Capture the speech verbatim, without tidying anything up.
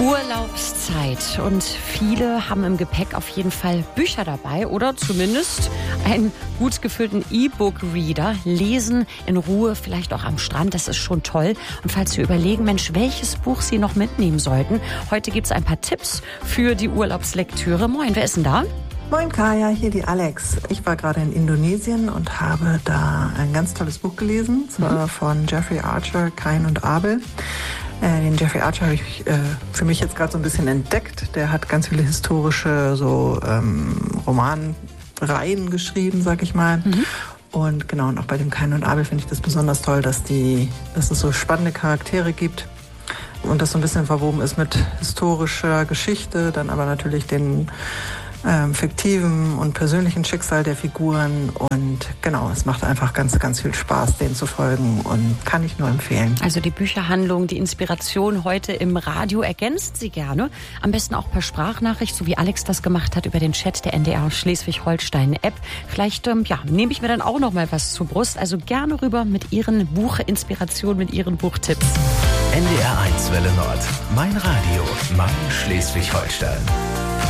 Urlaubszeit und viele haben im Gepäck auf jeden Fall Bücher dabei oder zumindest einen gut gefüllten E-Book-Reader. Lesen in Ruhe, vielleicht auch am Strand, das ist schon toll. Und falls Sie überlegen, Mensch, welches Buch Sie noch mitnehmen sollten, heute gibt es ein paar Tipps für die Urlaubslektüre. Moin, wer ist denn da? Moin Kaya, hier die Alex. Ich war gerade in Indonesien und habe da ein ganz tolles Buch gelesen, zwar von Jeffrey Archer, Kain und Abel. Äh, den Jeffrey Archer habe ich äh, für mich jetzt gerade so ein bisschen entdeckt. Der hat ganz viele historische so ähm, Romanreihen geschrieben, sag ich mal. Mhm. Und genau, und auch bei dem Kain und Abel finde ich das besonders toll, dass die, dass es so spannende Charaktere gibt und das so ein bisschen verwoben ist mit historischer Geschichte, dann aber natürlich den Ähm, fiktiven und persönlichen Schicksal der Figuren und genau, es macht einfach ganz, ganz viel Spaß, denen zu folgen und kann ich nur empfehlen. Also die Bücherhandlung, die Inspiration heute im Radio ergänzt Sie gerne, am besten auch per Sprachnachricht, so wie Alex das gemacht hat über den Chat der N D R Schleswig-Holstein-App. Vielleicht ähm, ja, nehme ich mir dann auch noch mal was zur Brust, also gerne rüber mit Ihren Buchinspirationen, mit Ihren Buchtipps. N D R eins Welle Nord, mein Radio, mein Schleswig-Holstein.